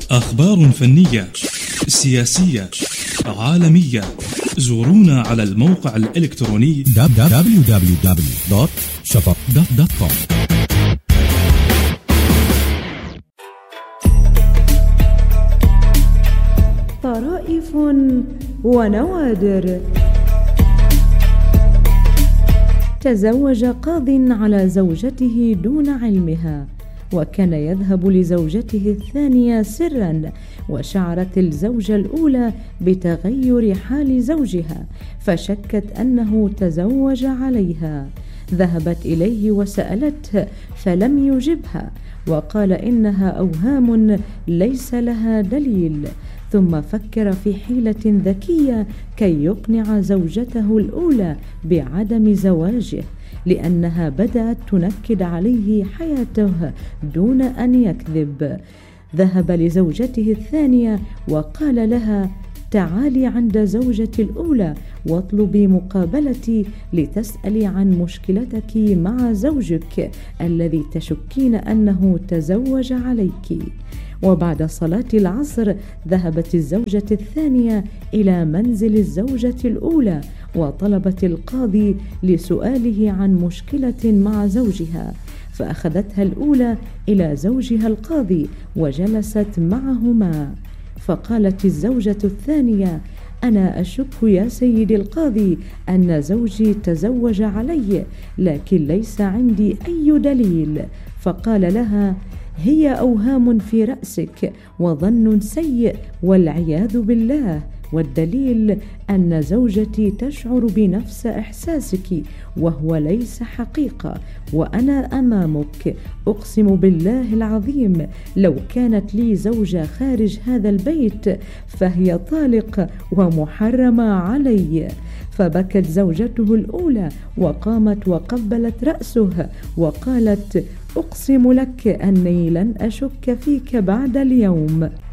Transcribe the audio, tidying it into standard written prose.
أخبار فنية، سياسية، عالمية. زورونا على الموقع الإلكتروني www.shafaq.com. طرائف ونوادر. تزوج قاض على زوجته دون علمها، وكان يذهب لزوجته الثانية سرا، وشعرت الزوجة الأولى بتغير حال زوجها فشكت أنه تزوج عليها. ذهبت إليه وسألته فلم يجبها، وقال إنها أوهام ليس لها دليل. ثم فكر في حيلة ذكية كي يقنع زوجته الأولى بعدم زواجه، لأنها بدأت تنكد عليه حياته دون أن يكذب. ذهب لزوجته الثانية وقال لها: تعالي عند زوجتي الأولى واطلبي مقابلتي لتسألي عن مشكلتك مع زوجك الذي تشكين أنه تزوج عليك. وبعد صلاة العصر ذهبت الزوجة الثانية إلى منزل الزوجة الأولى وطلبت القاضي لسؤاله عن مشكلة مع زوجها، فأخذتها الأولى إلى زوجها القاضي وجلست معهما. فقالت الزوجة الثانية: أنا أشك يا سيدي القاضي أن زوجي تزوج علي، لكن ليس عندي أي دليل. فقال لها: هي أوهام في رأسك وظن سيء والعياذ بالله، والدليل أن زوجتي تشعر بنفس إحساسك وهو ليس حقيقة، وأنا أمامك أقسم بالله العظيم لو كانت لي زوجة خارج هذا البيت فهي طالق ومحرمة علي. فبكت زوجته الأولى وقامت وقبلت رأسه وقالت: أقسم لك أني لن أشك فيك بعد اليوم.